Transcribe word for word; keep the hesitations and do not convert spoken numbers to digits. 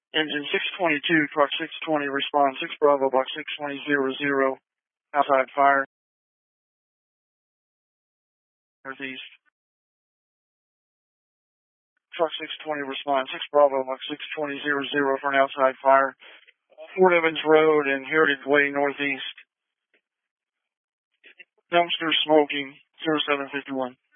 Engine six twenty-two, truck six twenty, respond six Bravo, box six twenty zero zero, outside fire. Northeast. Truck six twenty, respond six Bravo, box six twenty zero zero for an outside fire. Fort Evans Road and Heritage Way, Northeast. Dumpster smoking, zero seven fifty-one.